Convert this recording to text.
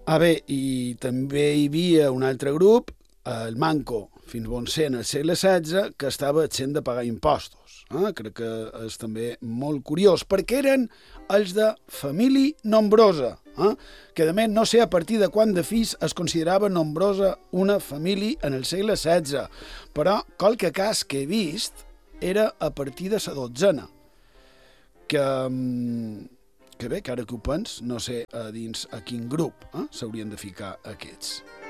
Bé, i també hi havia un altre grup, el Manco, fins bon ser en el segle XVI, que estava exempt de pagar impostos. Crec que és també molt curiós, perquè eren els de família nombrosa, que a més no sé a partir de quant de fills es considerava nombrosa una família en el segle XVI, però qualque cas que he vist era a partir de la dotzena, que bé, que ara que ho pens, no sé a dins a quin grup s'haurien de ficar aquests.